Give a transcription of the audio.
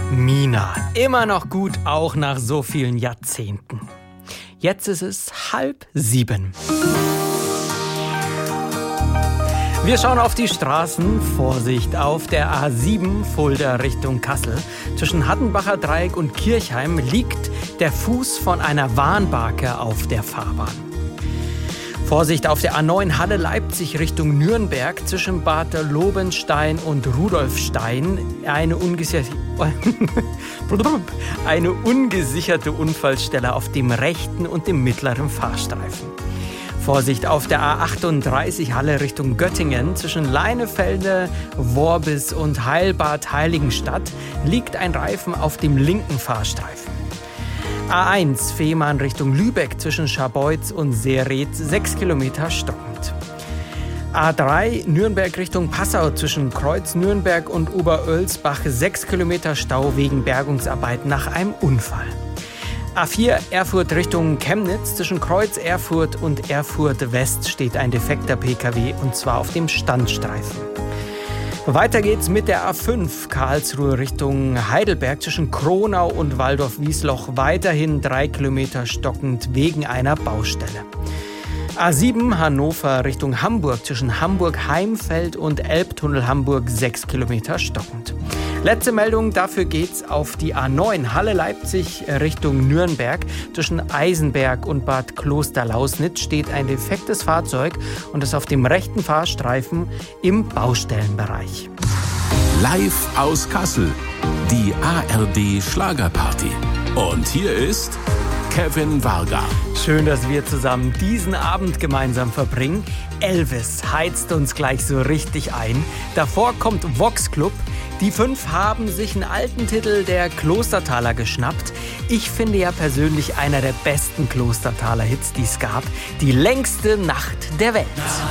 Mina, immer noch gut, auch nach so vielen Jahrzehnten. Jetzt ist es 6:30. Wir schauen auf die Straßen. Vorsicht auf der A7 Fulda Richtung Kassel. Zwischen Hattenbacher Dreieck und Kirchheim liegt der Fuß von einer Warnbarke auf der Fahrbahn. Vorsicht auf der A9 Halle-Leipzig Richtung Nürnberg zwischen Bad Lobenstein und Rudolfstein. Eine ungesicherte Unfallstelle auf dem rechten und dem mittleren Fahrstreifen. Vorsicht auf der A38 Halle Richtung Göttingen. Zwischen Leinefelde, Worbis und Heilbad Heiligenstadt liegt ein Reifen auf dem linken Fahrstreifen. A1 Fehmarn Richtung Lübeck zwischen Scharbeutz und Seered 6 Kilometer stockend. A3 Nürnberg Richtung Passau zwischen Kreuz Nürnberg und Oberölsbach 6 Kilometer Stau wegen Bergungsarbeiten nach einem Unfall. A4 Erfurt Richtung Chemnitz zwischen Kreuz Erfurt und Erfurt West steht ein defekter Pkw und zwar auf dem Standstreifen. Weiter geht's mit der A5 Karlsruhe Richtung Heidelberg zwischen Kronau und Waldorf-Wiesloch weiterhin 3 Kilometer stockend wegen einer Baustelle. A7 Hannover Richtung Hamburg zwischen Hamburg-Heimfeld und Elbtunnel Hamburg 6 Kilometer stockend. Letzte Meldung, dafür geht's auf die A9 Halle-Leipzig Richtung Nürnberg. Zwischen Eisenberg und Bad Klosterlausnitz steht ein defektes Fahrzeug und ist auf dem rechten Fahrstreifen im Baustellenbereich. Live aus Kassel, die ARD Schlagerparty. Und hier ist Kevin Varga. Schön, dass wir zusammen diesen Abend gemeinsam verbringen. Elvis heizt uns gleich so richtig ein. Davor kommt Vox Club. Die 5 haben sich einen alten Titel der Klostertaler geschnappt. Ich finde ja persönlich einer der besten Klostertaler Hits, die es gab. Die längste Nacht der Welt.